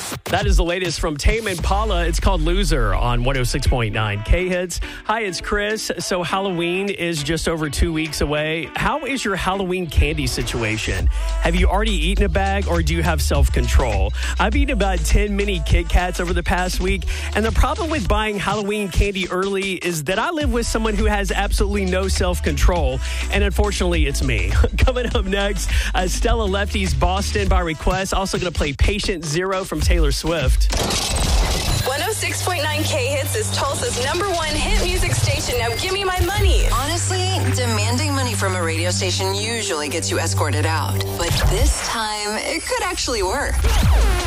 That is the latest from Tame Impala. It's called Loser on 106.9 K-Hits. Hi, it's Chris. So Halloween is just over 2 weeks away. How is your Halloween candy situation? Have you already eaten a bag or do you have self-control? I've eaten about 10 mini Kit Kats over the past week. And the problem with buying Halloween candy early is that I live with someone who has absolutely no self-control. And unfortunately, it's me. Coming up next, Stella Lefty's Boston by Request. Also going to play Patient Zero from Taylor Swift. 106.9 K-Hits is Tulsa's #1 hit music station. Now give me my money. Honestly, demanding money from a radio station usually gets you escorted out. But this time, it could actually work.